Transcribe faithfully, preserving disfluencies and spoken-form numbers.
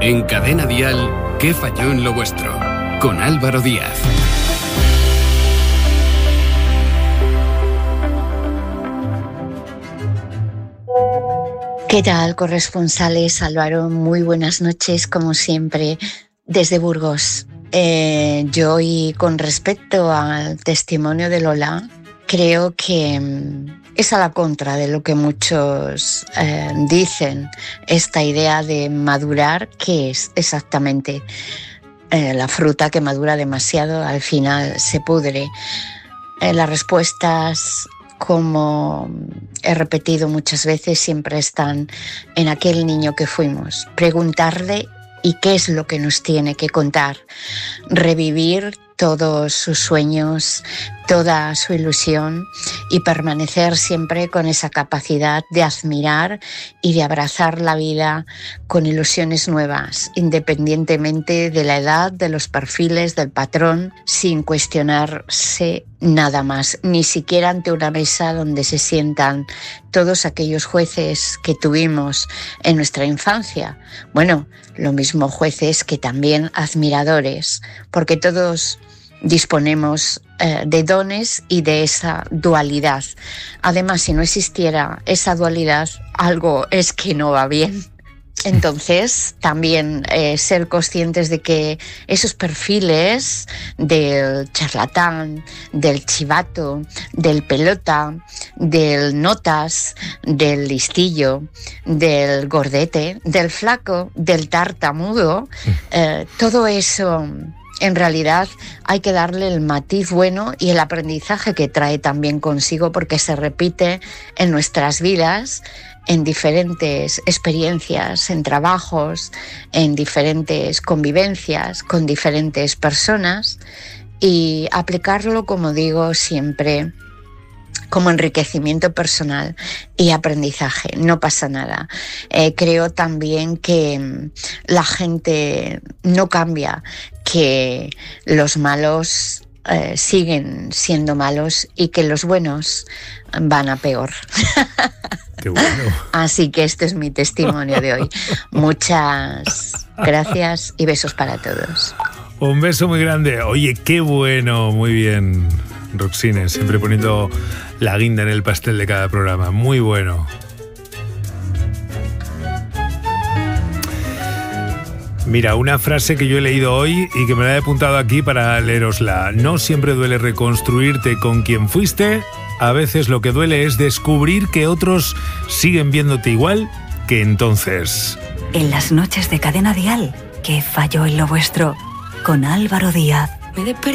En Cadena Dial, ¿qué falló en lo vuestro? Con Álvaro Díaz. ¿Qué tal, corresponsales? Álvaro, muy buenas noches, como siempre, desde Burgos. Eh, yo, y con respecto al testimonio de Lola, creo que es a la contra de lo que muchos eh, dicen, esta idea de madurar, que es exactamente eh, la fruta que madura demasiado, al final se pudre. Eh, las respuestas, como he repetido muchas veces, siempre están en aquel niño que fuimos. Preguntarle y qué es lo que nos tiene que contar. Revivir todos sus sueños, toda su ilusión, y permanecer siempre con esa capacidad de admirar y de abrazar la vida con ilusiones nuevas, independientemente de la edad, de los perfiles, del patrón, sin cuestionarse nada más, ni siquiera ante una mesa donde se sientan todos aquellos jueces que tuvimos en nuestra infancia. Bueno, lo mismo jueces que también admiradores, porque todos disponemos eh, de dones y de esa dualidad. Además, si no existiera esa dualidad, algo es que no va bien. Entonces, también eh, ser conscientes de que esos perfiles del charlatán, del chivato, del pelota, del notas, del listillo, del gordete, del flaco, del tartamudo, eh, todo eso, en realidad hay que darle el matiz bueno y el aprendizaje que trae también consigo, porque se repite en nuestras vidas, en diferentes experiencias, en trabajos, en diferentes convivencias con diferentes personas, y aplicarlo, como digo siempre, como enriquecimiento personal y aprendizaje. No pasa nada. Eh, creo también que la gente no cambia, que los malos eh, siguen siendo malos y que los buenos van a peor. Qué bueno. Así que este es mi testimonio de hoy. Muchas gracias y besos para todos. Un beso muy grande. Oye, qué bueno. Muy bien, Roxine, siempre poniendo la guinda en el pastel de cada programa. Muy bueno. Mira, una frase que yo he leído hoy y que me la he apuntado aquí para leerosla. No siempre duele reconstruirte con quien fuiste. A veces lo que duele es descubrir que otros siguen viéndote igual que entonces. En las noches de Cadena Dial, ¿qué falló en lo vuestro? Con Álvaro Díaz.